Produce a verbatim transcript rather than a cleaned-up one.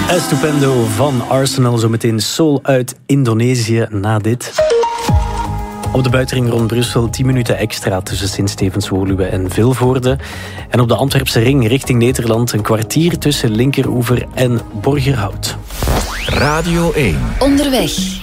Estupendo van Arsenal, zometeen Soul uit Indonesië na dit. Op de buitenring rond Brussel tien minuten extra tussen Sint-Stevens-Woluwe en Vilvoorde. En op de Antwerpse ring richting Nederland een kwartier tussen Linkeroever en Borgerhout. Radio één. Onderweg.